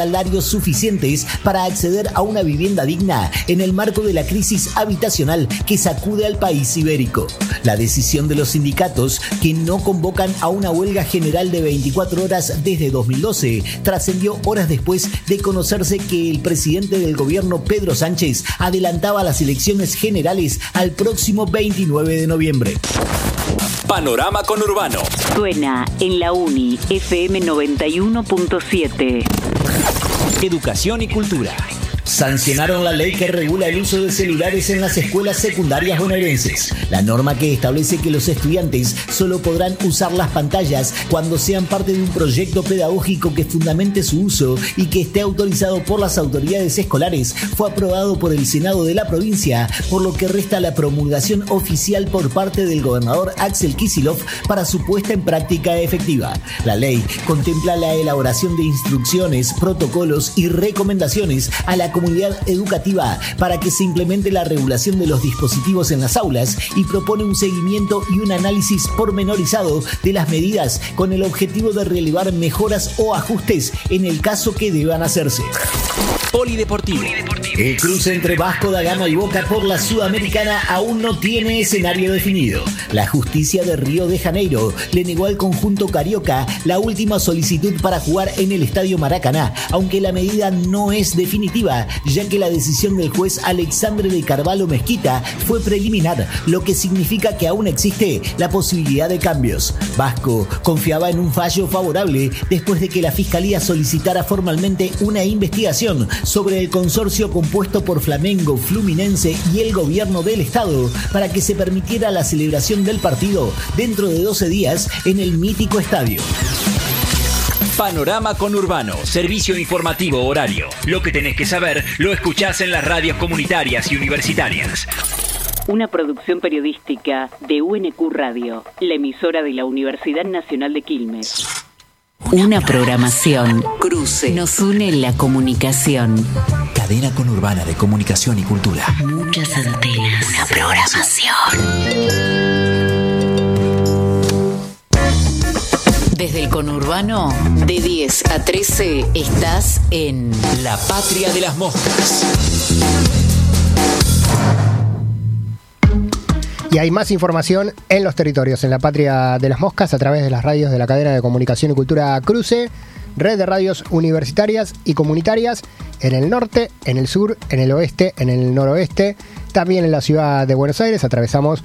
salarios suficientes para acceder a una vivienda digna en el marco de la crisis habitacional que sacude al país ibérico. La decisión de los sindicatos, que no convocan a una huelga general de 24 horas desde 2012, trascendió horas después de conocerse que el presidente del gobierno, Pedro Sánchez, adelantaba las elecciones generales al próximo 29 de noviembre. Panorama Conurbano. Suena en la Uni FM 91.7. Educación y cultura. Sancionaron la ley que regula el uso de celulares en las escuelas secundarias bonaerenses. La norma que establece que los estudiantes solo podrán usar las pantallas cuando sean parte de un proyecto pedagógico que fundamente su uso y que esté autorizado por las autoridades escolares fue aprobado por el Senado de la provincia, por lo que resta la promulgación oficial por parte del gobernador Axel Kicillof para su puesta en práctica efectiva. La ley contempla la elaboración de instrucciones, protocolos y recomendaciones a la comunidad educativa para que se implemente la regulación de los dispositivos en las aulas y propone un seguimiento y un análisis pormenorizado de las medidas con el objetivo de relevar mejoras o ajustes en el caso que deban hacerse. Polideportivo. El cruce entre Vasco da Gama y Boca por la Sudamericana aún no tiene escenario definido. La justicia de Río de Janeiro le negó al conjunto carioca la última solicitud para jugar en el Estadio Maracaná, aunque la medida no es definitiva, ya que la decisión del juez Alexandre de Carvalho Mezquita fue preliminar, lo que significa que aún existe la posibilidad de cambios. Vasco confiaba en un fallo favorable después de que la Fiscalía solicitara formalmente una investigación sobre el consorcio compuesto por Flamengo, Fluminense y el gobierno del estado para que se permitiera la celebración del partido dentro de 12 días en el mítico estadio. Panorama Conurbano, servicio informativo horario. Lo que tenés que saber lo escuchás en las radios comunitarias y universitarias. Una producción periodística de UNQ Radio, la emisora de la Universidad Nacional de Quilmes. Una programación. Cruce. Nos une la comunicación. Cadena conurbana de comunicación y cultura. Muchas antenas. Una programación. Desde el conurbano, de 10 a 13, estás en La Patria de las Moscas. Y hay más información en los territorios, en la Patria de las Moscas, a través de las radios de la cadena de comunicación y cultura Cruce, red de radios universitarias y comunitarias en el norte, en el sur, en el oeste, en el noroeste, también en la ciudad de Buenos Aires. Atravesamos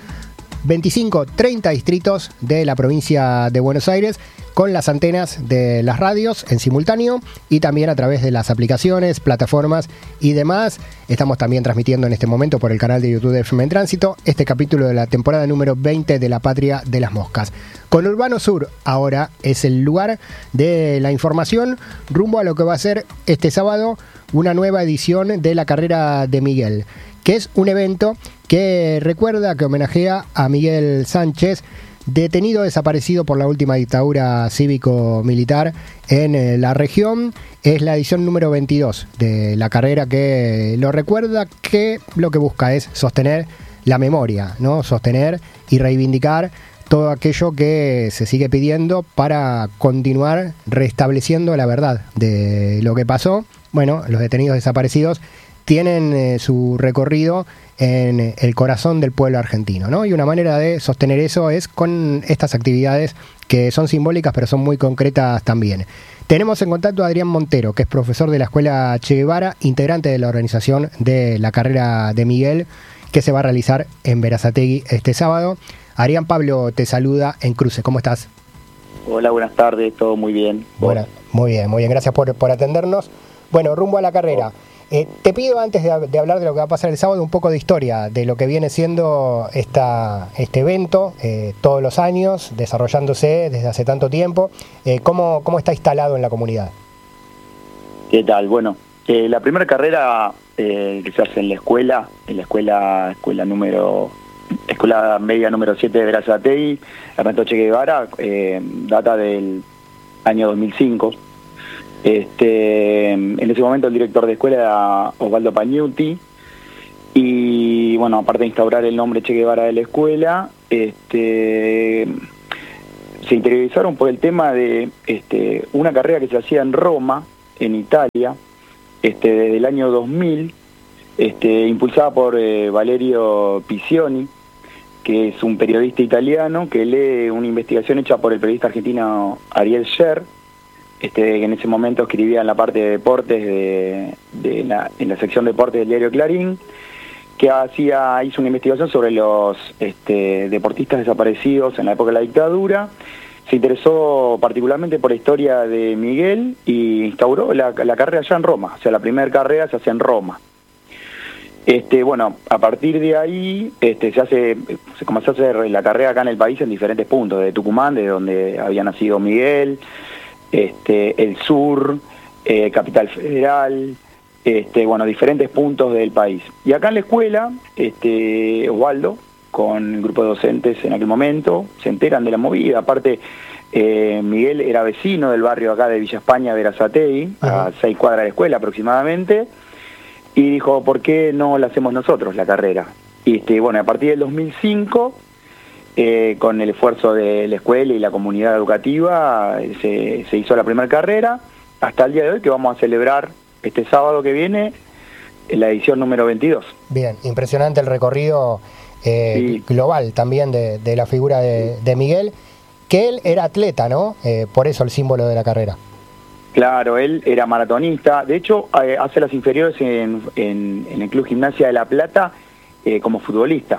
25-30 distritos de la provincia de Buenos Aires con las antenas de las radios en simultáneo y también a través de las aplicaciones, plataformas y demás. Estamos también transmitiendo en este momento por el canal de YouTube de FM en Tránsito este capítulo de la temporada número 20 de La Patria de las Moscas. Conurbano Sur ahora es el lugar de la información rumbo a lo que va a ser este sábado una nueva edición de la Carrera de Miguel, que es un evento que recuerda, que homenajea a Miguel Sánchez, detenido, desaparecido por la última dictadura cívico-militar en la región. Es la edición número 22 de la carrera que lo recuerda, que lo que busca es sostener la memoria, ¿no? Sostener y reivindicar todo aquello que se sigue pidiendo para continuar restableciendo la verdad de lo que pasó. Bueno, los detenidos desaparecidos tienen su recorrido en el corazón del pueblo argentino, ¿no? Y una manera de sostener eso es con estas actividades que son simbólicas pero son muy concretas también. Tenemos en contacto a Adrián Montero, que es profesor de la Escuela Che Guevara, integrante de la organización de la Carrera de Miguel, que se va a realizar en Berazategui este sábado. Adrián, Pablo te saluda en Cruce. ¿Cómo estás? Hola, buenas tardes, todo muy bien. Bueno, muy bien, gracias por atendernos. Bueno, rumbo a la carrera. Te pido, antes de hablar de lo que va a pasar el sábado, un poco de historia de lo que viene siendo este evento, todos los años, desarrollándose desde hace tanto tiempo. ¿Cómo está instalado en la comunidad? ¿Qué tal? Bueno, la primera carrera que se hace en la escuela media número 7 de Berazategui, Ernesto Che Guevara, data del año 2005. En ese momento el director de escuela era Osvaldo Pagnuti, y bueno, aparte de instaurar el nombre Che Guevara de la escuela, se interiorizaron por el tema de una carrera que se hacía en Roma, en Italia, desde el año 2000, impulsada por Valerio Piccioni, que es un periodista italiano que lee una investigación hecha por el periodista argentino Ariel Scher, que en ese momento escribía en la parte de deportes en la sección deportes del diario Clarín, que hizo una investigación sobre los deportistas desaparecidos en la época de la dictadura. Se interesó particularmente por la historia de Miguel y instauró la carrera allá en Roma, o sea, la primera carrera se hace en Roma. Bueno, a partir de ahí se comenzó a hacer la carrera acá en el país en diferentes puntos, de Tucumán, de donde había nacido Miguel, el sur, Capital Federal, bueno, diferentes puntos del país. Y acá en la escuela, Osvaldo, con el grupo de docentes en aquel momento, se enteran de la movida. Aparte, Miguel era vecino del barrio acá de Villa España, Berazategui, a 6 cuadras de la escuela aproximadamente, y dijo, ¿por qué no la hacemos nosotros, la carrera? Y bueno, a partir del 2005, con el esfuerzo de la escuela y la comunidad educativa, se hizo la primera carrera, hasta el día de hoy, que vamos a celebrar este sábado que viene, la edición número 22. Bien, impresionante el recorrido sí, global también de la figura de Miguel, que él era atleta, ¿no? Por eso el símbolo de la carrera. Claro, él era maratonista. De hecho, hace las inferiores en el Club Gimnasia de La Plata como futbolista.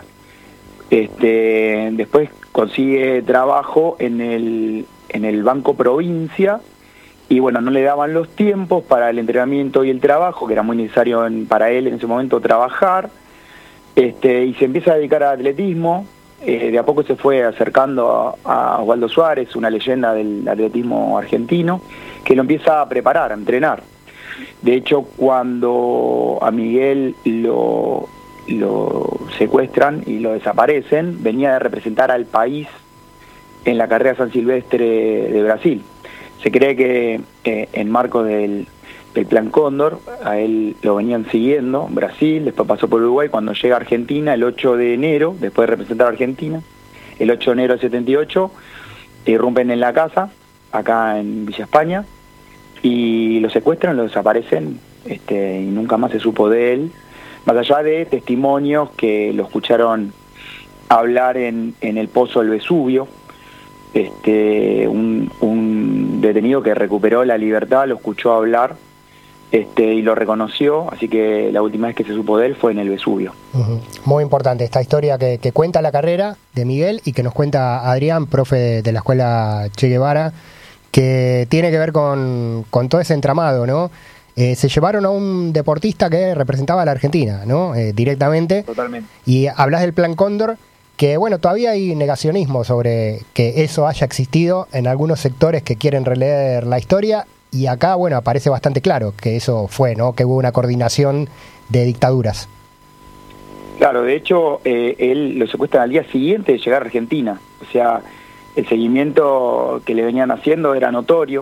Después consigue trabajo en el Banco Provincia y bueno, no le daban los tiempos para el entrenamiento y el trabajo, que era muy necesario para él en ese momento trabajar, y se empieza a dedicar al atletismo. De a poco se fue acercando a Osvaldo Suárez, una leyenda del atletismo argentino, que lo empieza a preparar, a entrenar. De hecho, cuando a Miguel lo secuestran y lo desaparecen, venía de representar al país en la carrera San Silvestre de Brasil. Se cree que en marco del Plan Cóndor, a él lo venían siguiendo, Brasil, después pasó por Uruguay, cuando llega a Argentina el 8 de enero, después de representar a Argentina, el 8 de enero del 78, irrumpen en la casa, acá en Villa España, y lo secuestran, lo desaparecen, y nunca más se supo de él, más allá de testimonios que lo escucharon hablar en el pozo del Vesubio. Un detenido que recuperó la libertad lo escuchó hablar y lo reconoció, así que la última vez que se supo de él fue en el Vesubio. Muy importante esta historia que cuenta la carrera de Miguel y que nos cuenta Adrián, profe de la escuela Che Guevara, que tiene que ver con todo ese entramado, ¿no? Se llevaron a un deportista que representaba a la Argentina, ¿no? Directamente. Totalmente. Y hablas del Plan Cóndor, que bueno, todavía hay negacionismo sobre que eso haya existido en algunos sectores que quieren releer la historia, y acá, bueno, aparece bastante claro que eso fue, ¿no? Que hubo una coordinación de dictaduras. Claro, de hecho, él lo secuestran al día siguiente de llegar a Argentina, o sea, el seguimiento que le venían haciendo era notorio,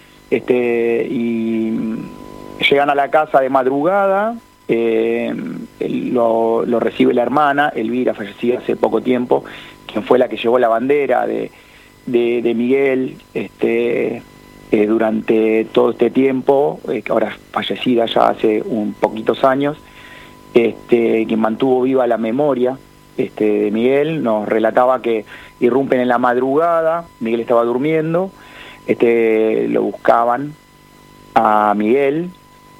y llegan a la casa de madrugada. Lo recibe la hermana, Elvira, fallecida hace poco tiempo, quien fue la que llevó la bandera de Miguel durante todo este tiempo, que ahora fallecida ya hace un poquitos años, quien mantuvo viva la memoria de Miguel. Nos relataba que irrumpen en la madrugada, Miguel estaba durmiendo, lo buscaban a Miguel,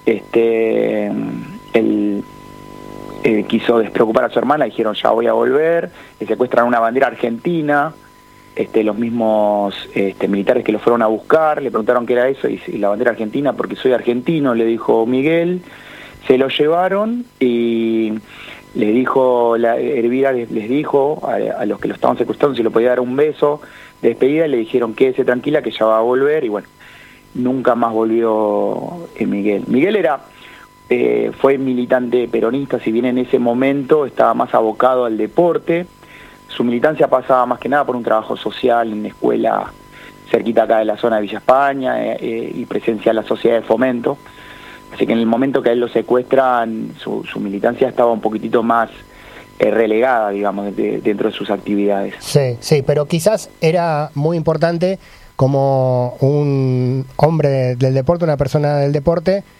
él quiso despreocupar a su hermana, dijeron ya voy a volver, le secuestran una bandera argentina, los mismos militares que lo fueron a buscar, le preguntaron qué era eso, y la bandera argentina porque soy argentino, le dijo Miguel. Se lo llevaron y les dijo, Elvira les dijo a los que lo estaban secuestrando si lo podía dar un beso de despedida, y le dijeron quédese tranquila que ya va a volver, y bueno, nunca más volvió Miguel. Miguel fue militante peronista, si bien en ese momento estaba más abocado al deporte. Su militancia pasaba más que nada por un trabajo social en la escuela cerquita acá de la zona de Villa España, y presencia en la sociedad de fomento. Así que en el momento que a él lo secuestran, su militancia estaba un poquitito más relegada, digamos, dentro de sus actividades. Sí, pero quizás era muy importante como un hombre del deporte, una persona del deporte,